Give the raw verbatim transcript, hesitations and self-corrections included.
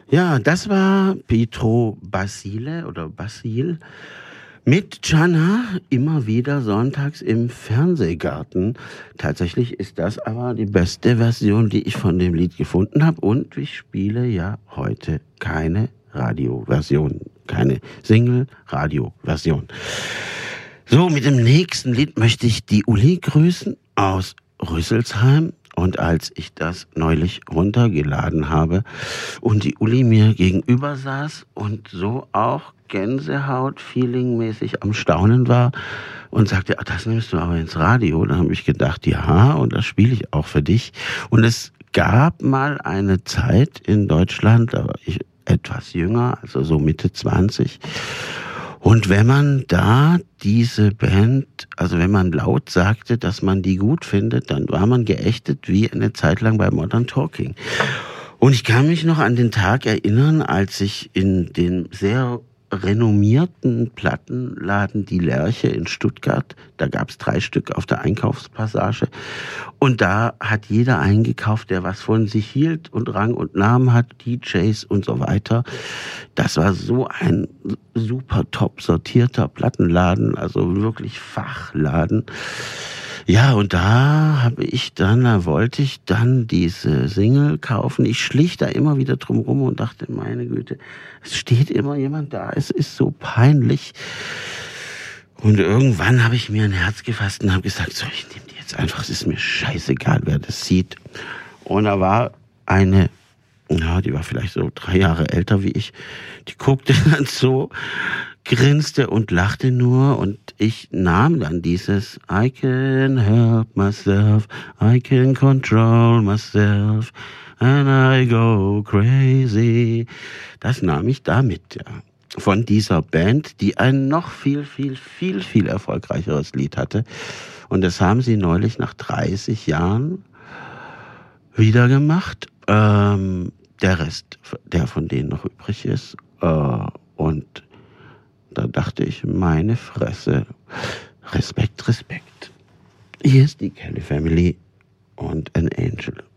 Ja, das war Pietro Basile oder Basil mit Gianna immer wieder sonntags im Fernsehgarten. Tatsächlich ist das aber die beste Version, die ich von dem Lied gefunden habe. Und ich spiele ja heute keine Radioversion, keine Single-Radio-Version. So, mit dem nächsten Lied möchte ich die Uli grüßen aus Rüsselsheim. Und als ich das neulich runtergeladen habe und die Uli mir gegenüber saß und so auch Gänsehaut-Feeling-mäßig am Staunen war und sagte, ach, das nimmst du aber ins Radio, dann habe ich gedacht, ja, und das spiele ich auch für dich. Und es gab mal eine Zeit in Deutschland, da war ich etwas jünger, also so Mitte zwanzig. Und wenn man da diese Band, also wenn man laut sagte, dass man die gut findet, dann war man geächtet wie eine Zeit lang bei Modern Talking. Und ich kann mich noch an den Tag erinnern, als ich in den sehr renommierten Plattenladen Die Lerche in Stuttgart, da gab es drei Stück auf der Einkaufspassage, und da hat jeder eingekauft, der was von sich hielt und Rang und Namen hat, D Js und so weiter. Das war so ein super top sortierter Plattenladen, also wirklich Fachladen. Ja, und da habe ich dann, da wollte ich dann diese Single kaufen. Ich schlich da immer wieder drum rum und dachte, meine Güte, es steht immer jemand da, es ist so peinlich. Und irgendwann habe ich mir ein Herz gefasst und habe gesagt, so, ich nehme die jetzt einfach, es ist mir scheißegal, wer das sieht. Und da war eine, ja, die war vielleicht so drei Jahre älter wie ich, die guckte dann so, grinste und lachte nur, und ich nahm dann dieses I can help myself, I can control myself and I go crazy. Das nahm ich da mit, ja. Von dieser Band, die ein noch viel, viel, viel, viel erfolgreicheres Lied hatte. Und das haben sie neulich nach dreißig Jahren wieder gemacht. Ähm, der Rest, der von denen noch übrig ist. Äh, und da dachte ich, meine Fresse, Respekt, Respekt. Hier ist die Kelly Family und An Angel.